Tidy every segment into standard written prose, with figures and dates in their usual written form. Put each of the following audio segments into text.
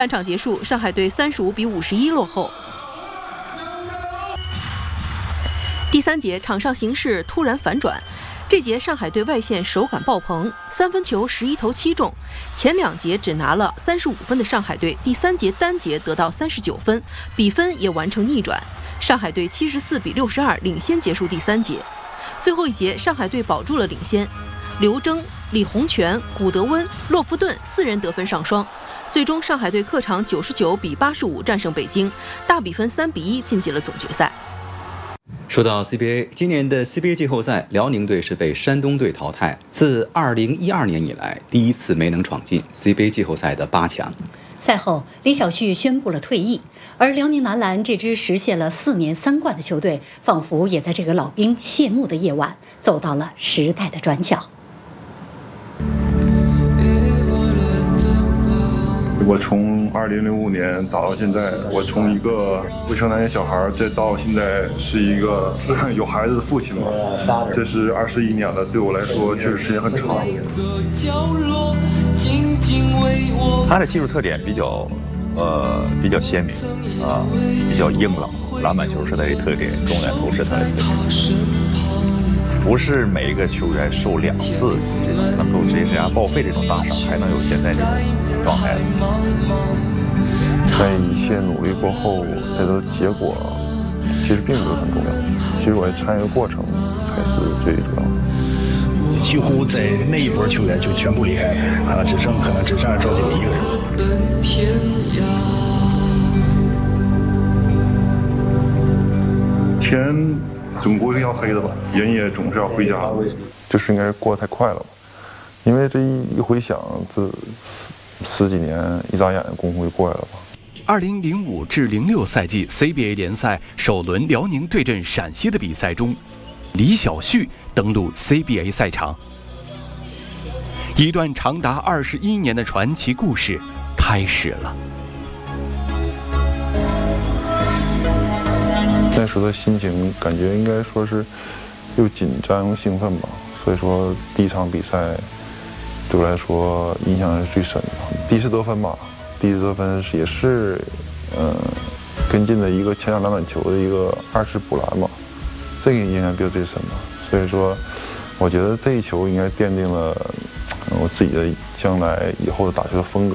半场结束，上海队35比51落后。第3节，场上形势突然反转。这节上海队外线手感爆棚，3分球11投7中。前2节只拿了35分的上海队，第3节单节得到39分，比分也完成逆转。上海队74比62领先结束第3节。最后一节，上海队保住了领先，刘铮、李洪权、古德温、洛夫顿4人得分上双。最终，上海队客场99比85战胜北京，大比分3比1晋级了总决赛。 说到 CBA， 今年的 CBA 季后赛，辽宁队是被山东队淘汰，自2012年以来第一次没能闯进 CBA 季后赛的8强。 赛后，李晓旭宣布了退役，而辽宁男篮这支实现了4年3冠的球队，仿佛也在这个老兵谢幕的夜晚，走到了时代的转角。 我从2005年打到现在，我从一个未成年小孩再到现在是一个有孩子的父亲嘛，这是21年了，对我来说确实时间很长。 他的技术特点比较鲜明啊，比较硬朗，篮板球是他的特点，中远投是他的特点。不是每一个球员受2次这种能够职业生涯报废这种大伤，还能有现在这种状态。 在一切努力过后，这个结果其实并不是很重要。其实我参与的过程才是最主要的。 几乎在那一波球员就全部离开啊，只剩赵经理一个人。天总归要黑的吧，人也总是要回家的，就是应该过得太快了吧。因为这一回想，这10几年一眨眼的功夫就过来了吧。 2005至06赛季 CBA 联赛首轮辽宁对阵陕西的比赛中，李晓旭登陆 CBA 赛场，一段长达21年的传奇故事开始了。 那时候的心情感觉应该说是又紧张又兴奋吧，所以说第一场比赛对我来说印象是最深的。第一次得分吧，第一次得分也是跟进的一个前场篮板球的一个2次补篮嘛，这个印象比较最深吧。所以说我觉得这一球应该奠定了我自己的将来以后的打球的风格。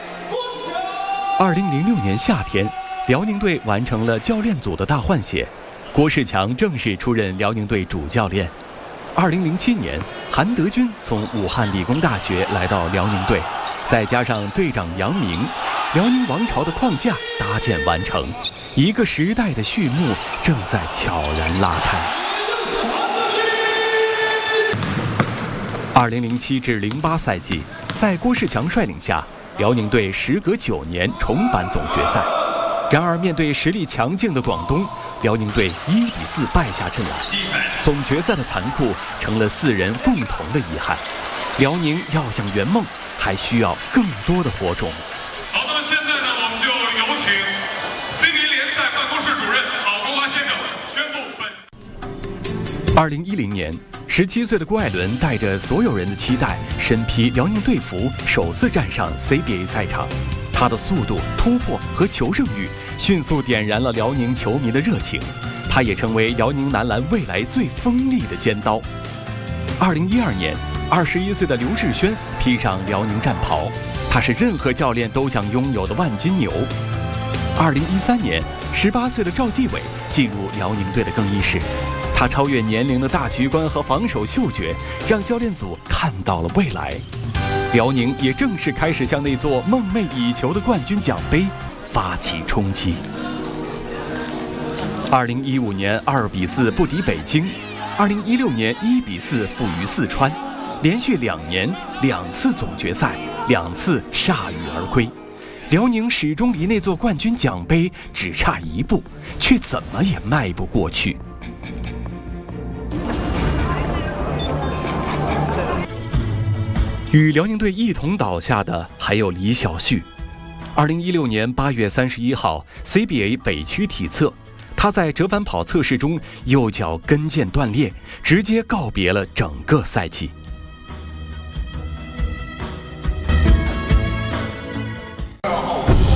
2006年夏天，辽宁队完成了教练组的大换血，郭士强正式出任辽宁队主教练。2007年，韩德君从武汉理工大学来到辽宁队，再加上队长杨明，辽宁王朝的框架搭建完成，一个时代的序幕正在悄然拉开。2007至08赛季，在郭士强率领下，辽宁队时隔9年重返总决赛。然而，面对实力强劲的广东，辽宁队1比4败下阵来。总决赛的残酷成了4人共同的遗憾。辽宁要想圆梦，还需要更多的火种。 好，那么现在呢，我们就有请 CBA 联赛办公室主任郝国华先生宣布本。 2010年，17岁的郭艾伦带着所有人的期待，身披辽宁队服，首次站上 CBA 赛场。他的速度、突破和求胜欲迅速点燃了辽宁球迷的热情，他也成为辽宁男篮未来最锋利的尖刀。2012年，21岁的刘志轩披上辽宁战袍，他是任何教练都想拥有的万金油。2013年，18岁的赵继伟进入辽宁队的更衣室，他超越年龄的大局观和防守嗅觉，让教练组看到了未来。辽宁也正式开始向那座梦寐以求的冠军奖杯发起冲击。2015年2比4不敌北京，2016年1比4负于四川，连续2年2次总决赛，2次铩羽而归。辽宁始终离那座冠军奖杯只差1步，却怎么也迈不过去。与辽宁队一同倒下的还有李晓旭。2016年8月31号 CBA 北区体测，他在折返跑测试中右脚跟腱断裂，直接告别了整个赛季。